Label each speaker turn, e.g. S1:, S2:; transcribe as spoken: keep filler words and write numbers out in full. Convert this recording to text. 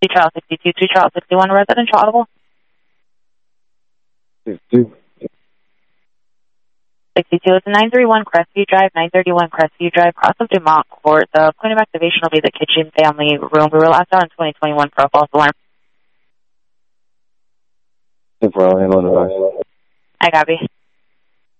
S1: Trial sixty-two, two Trial sixty-one, residential audible.
S2: sixty-two.
S1: sixty-two is nine thirty-one Crestview Drive, nine thirty-one Crestview Drive, cross of Dumont Court. The point of activation will be the kitchen family room. We were last out in twenty twenty-one for a false alarm.
S2: ten four, I'll handle it.
S1: I copy.